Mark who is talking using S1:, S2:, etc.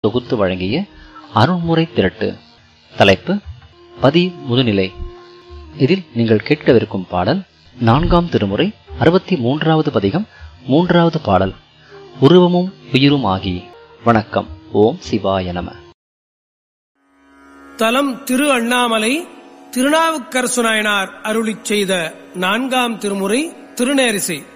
S1: தொகுத்து வழங்கிய அருண்முறை திரட்டு. தலைப்பு பதி முதுநிலை. இதில் நீங்கள் கேட்கவிருக்கும் பாடல் 4ஆம் திருமுறை 63வது பதிகம் 3வது பாடல். உருவமும் உயிரும் ஆகி. வணக்கம். ஓம் சிவாய நம.
S2: தலம் திரு அண்ணாமலை. திருநாவுக்கரசு நாயனார் அருளிச் செய்த 4ஆம் திருமுறை திருநேரிசை.